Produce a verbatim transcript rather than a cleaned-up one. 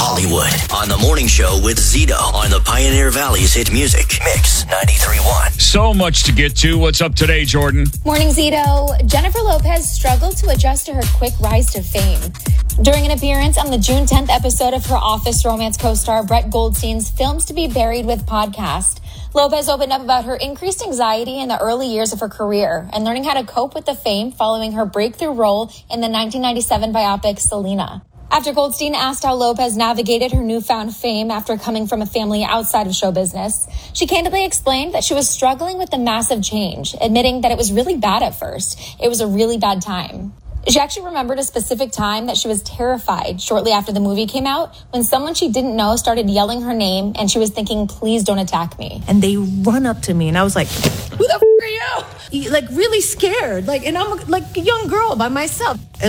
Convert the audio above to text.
Hollywood on the morning show with Zito on the Pioneer Valley's hit music Mix ninety-three point one. So much to get to. What's up today, Jordan? Morning, Zito. Jennifer Lopez struggled to adjust to her quick rise to fame. During an appearance on the June tenth episode of her Office romance co-star Brett Goldstein's Films to be Buried with podcast, Lopez opened up about her increased anxiety in the early years of her career and learning how to cope with the fame following her breakthrough role in the nineteen ninety-seven biopic Selena. After Goldstein asked how Lopez navigated her newfound fame after coming from a family outside of show business, she candidly explained that she was struggling with the massive change, admitting that it was really bad at first. It was a really bad time. She actually remembered a specific time that she was terrified shortly after the movie came out when someone she didn't know started yelling her name and she was thinking, please don't attack me. And they run up to me and I was like, who the f- are you? Like really scared. Like, and I'm like a young girl by myself.